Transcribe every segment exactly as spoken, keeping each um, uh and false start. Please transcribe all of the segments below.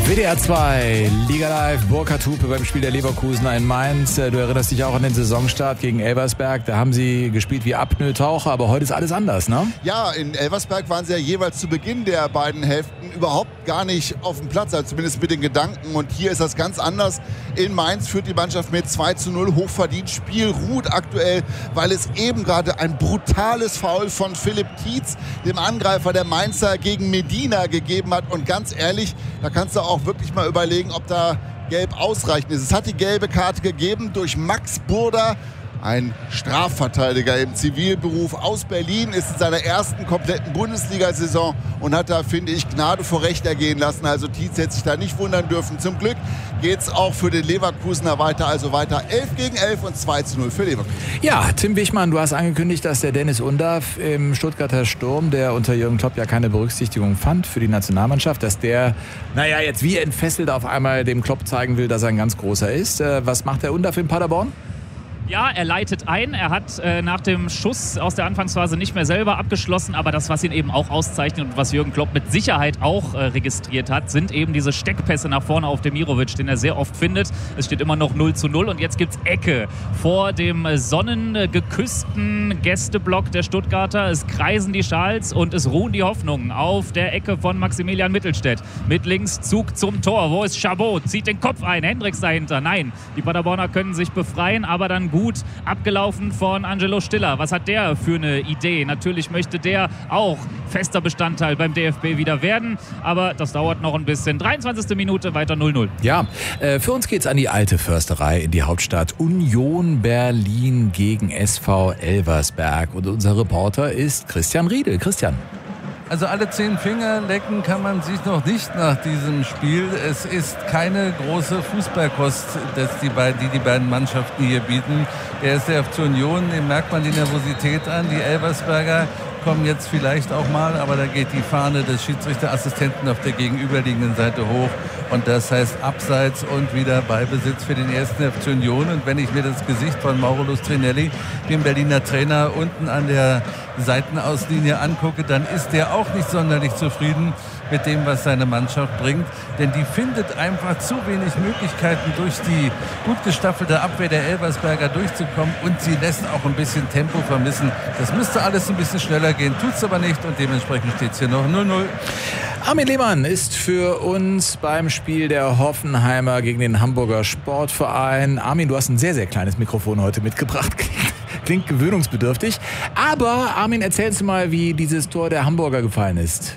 W D R zwei, Liga Live, Burkhard Hupe beim Spiel der Leverkusener in Mainz. Du erinnerst dich auch an den Saisonstart gegen Elversberg. Da haben sie gespielt wie Apnoe-Taucher, aber heute ist alles anders, ne? Ja, in Elversberg waren sie ja jeweils zu Beginn der beiden Hälften überhaupt gar nicht auf dem Platz, also zumindest mit den Gedanken. Und hier ist das ganz anders. In Mainz führt die Mannschaft mit zwei zu null, hochverdient. Spiel ruht aktuell, weil es eben gerade ein brutales Foul von Philipp Tietz, dem Angreifer der Mainzer, gegen Medina gegeben hat. Und ganz ehrlich, da kannst du auch wirklich mal überlegen, ob da gelb ausreichend ist. Es hat die gelbe Karte gegeben durch Max Burda, ein Strafverteidiger im Zivilberuf aus Berlin, ist in seiner ersten kompletten Bundesliga-Saison und hat da, finde ich, Gnade vor Recht ergehen lassen. Also Tietz hätte sich da nicht wundern dürfen. Zum Glück geht es auch für den Leverkusener weiter, also weiter elf gegen elf und zwei zu null für Leverkusen. Ja, Tim Wichmann, du hast angekündigt, dass der Dennis Undaff im Stuttgarter Sturm, der unter Jürgen Klopp ja keine Berücksichtigung fand für die Nationalmannschaft, dass der, naja, jetzt wie entfesselt auf einmal dem Klopp zeigen will, dass er ein ganz großer ist. Was macht der Undaff in Paderborn? Ja, er leitet ein. Er hat äh, nach dem Schuss aus der Anfangsphase nicht mehr selber abgeschlossen. Aber das, was ihn eben auch auszeichnet und was Jürgen Klopp mit Sicherheit auch äh, registriert hat, sind eben diese Steckpässe nach vorne auf Demirovic, den er sehr oft findet. Es steht immer noch null zu null und jetzt gibt's Ecke vor dem sonnengeküssten Gästeblock der Stuttgarter. Es kreisen die Schals und es ruhen die Hoffnungen auf der Ecke von Maximilian Mittelstädt. Mit links Zug zum Tor. Wo ist Chabot? Zieht den Kopf ein. Hendricks dahinter. Nein, die Paderborner können sich befreien, aber dann gut Gut abgelaufen von Angelo Stiller. Was hat der für eine Idee? Natürlich möchte der auch fester Bestandteil beim D F B wieder werden, aber das dauert noch ein bisschen. dreiundzwanzigste Minute, weiter null null. Ja, äh, für uns geht's an die alte Försterei in die Hauptstadt. Union Berlin gegen S V Elversberg. Und unser Reporter ist Christian Riedel. Christian. Also alle zehn Finger lecken kann man sich noch nicht nach diesem Spiel. Es ist keine große Fußballkost, das die, beiden, die die beiden Mannschaften hier bieten. Der ist der F C Union, dem merkt man die Nervosität an. Die Elversberger kommen jetzt vielleicht auch mal, aber da geht die Fahne des Schiedsrichterassistenten auf der gegenüberliegenden Seite hoch. Und das heißt Abseits und wieder Ballbesitz für den ersten F C Union. Und wenn ich mir das Gesicht von Mauro Lustrinelli, dem Berliner Trainer, unten an der Seitenauslinie angucke, dann ist der auch nicht sonderlich zufrieden mit dem, was seine Mannschaft bringt. Denn die findet einfach zu wenig Möglichkeiten, durch die gut gestaffelte Abwehr der Elversberger durchzukommen. Und sie lässt auch ein bisschen Tempo vermissen. Das müsste alles ein bisschen schneller gehen, tut es aber nicht. Und dementsprechend steht es hier noch null null. Armin Lehmann ist für uns beim Spiel der Hoffenheimer gegen den Hamburger Sportverein. Armin, du hast ein sehr, sehr kleines Mikrofon heute mitgebracht. Klingt, klingt gewöhnungsbedürftig. Aber Armin, erzähl uns mal, wie dieses Tor der Hamburger gefallen ist.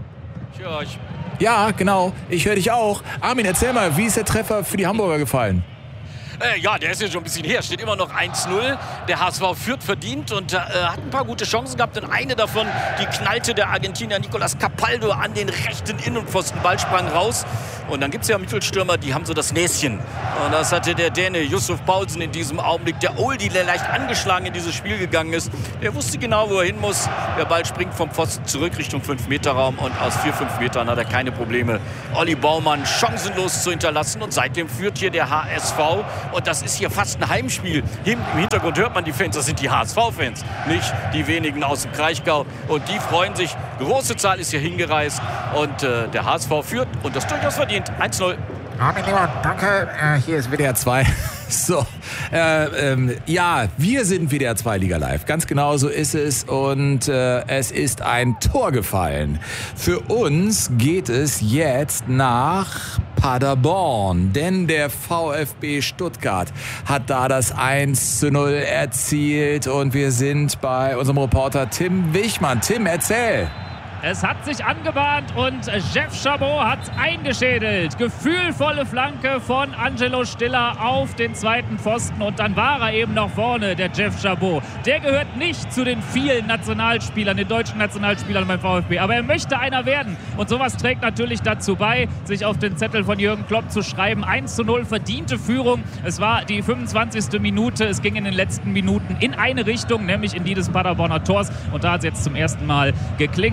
Ja, ich ja, genau. Ich höre dich auch. Armin, erzähl mal, wie ist der Treffer für die Hamburger gefallen? Äh, ja, der ist ja schon ein bisschen her. Steht immer noch eins null. Der H S V führt verdient und äh, hat ein paar gute Chancen gehabt. Und eine davon, die knallte der Argentinier Nicolas Capaldo an den rechten Innenpfosten. Ball sprang raus. Und dann gibt es ja Mittelstürmer, die haben so das Näschen. Und das hatte der Däne Yusuf Poulsen in diesem Augenblick. Der Oldie, der leicht angeschlagen in dieses Spiel gegangen ist. Der wusste genau, wo er hin muss. Der Ball springt vom Pfosten zurück Richtung fünf Meter Raum. Und aus vier, fünf Metern hat er keine Probleme, Olli Baumann chancenlos zu hinterlassen. Und seitdem führt hier der H S V. Und das ist hier fast ein Heimspiel. Im Hintergrund hört man die Fans, das sind die H S V-Fans, nicht die wenigen aus dem Kraichgau. Und die freuen sich. Große Zahl ist hier hingereist. Und äh, der H S V führt und das durchaus verdient. eins null. Armin Lehmann, danke. Äh, hier ist W D R zwei. So, äh, ähm, ja, wir sind W D R zwei Liga Live. Ganz genau so ist es. Und äh, es ist ein Tor gefallen. Für uns geht es jetzt nach Paderborn. Denn der VfB Stuttgart hat da das eins zu null erzielt. Und wir sind bei unserem Reporter Tim Wichmann. Tim, erzähl. Es hat sich angebahnt und Jeff Chabot hat eingeschädelt. Gefühlvolle Flanke von Angelo Stiller auf den zweiten Pfosten. Und dann war er eben noch vorne, der Jeff Chabot. Der gehört nicht zu den vielen Nationalspielern, den deutschen Nationalspielern beim VfB. Aber er möchte einer werden. Und sowas trägt natürlich dazu bei, sich auf den Zettel von Jürgen Klopp zu schreiben. eins zu null, verdiente Führung. Es war die fünfundzwanzigste Minute. Es ging in den letzten Minuten in eine Richtung, nämlich in die des Paderborner Tors. Und da hat es jetzt zum ersten Mal geklingelt.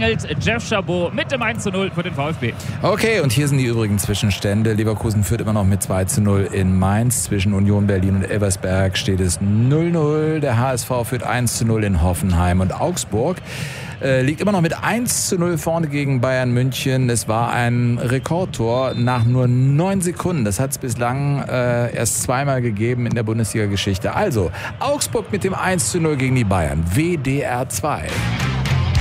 Jeff Chabot mit dem eins zu null für den VfB. Okay, und hier sind die übrigen Zwischenstände. Leverkusen führt immer noch mit zwei zu null in Mainz. Zwischen Union Berlin und Elversberg steht es null null. Der H S V führt eins zu null in Hoffenheim. Und Augsburg äh, liegt immer noch mit eins zu null vorne gegen Bayern München. Es war ein Rekordtor nach nur neun Sekunden. Das hat es bislang äh, erst zweimal gegeben in der Bundesliga-Geschichte. Also, Augsburg mit dem eins zu null gegen die Bayern. W D R zwei.